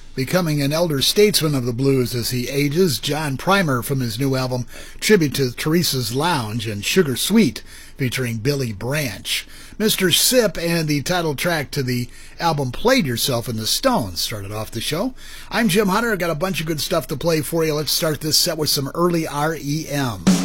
Becoming an elder statesman of the blues as he ages, John Primer from his new album Tribute to Teresa's Lounge and Sugar Sweet featuring Billy Branch. Mr. Sip and the title track to the album Played Yourself in the Stones started off the show. I'm Jim Hunter. I got a bunch of good stuff to play for you. Let's start this set with some early REM.